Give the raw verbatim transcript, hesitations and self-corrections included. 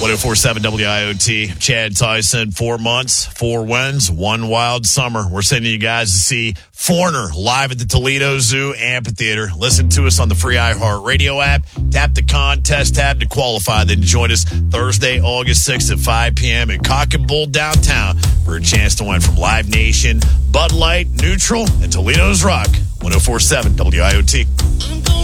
ten forty-seven W I O T. Chad Tyson, four months, four wins, one wild summer. We're sending you guys to see Foreigner live at the Toledo Zoo Amphitheater. Listen to us on the free iHeartRadio app. Tap the contest tab to qualify. Then join us Thursday, August sixth at five p.m. at Cock and Bull downtown for a chance to win from Live Nation, Bud Light, Neutral, and Toledo's Rock. ten forty-seven W I O T.